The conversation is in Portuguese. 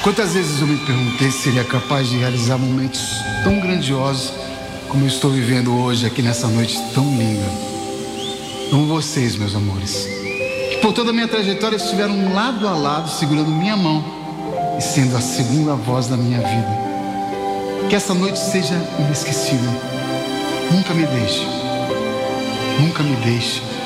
Quantas vezes eu me perguntei se seria capaz de realizar momentos tão grandiosos como eu estou vivendo hoje aqui nessa noite tão linda. Amo vocês, meus amores, que por toda a minha trajetória estiveram lado a lado, segurando minha mão e sendo a segunda voz da minha vida. Que essa noite seja inesquecível. Nunca me deixe. Nunca me deixe.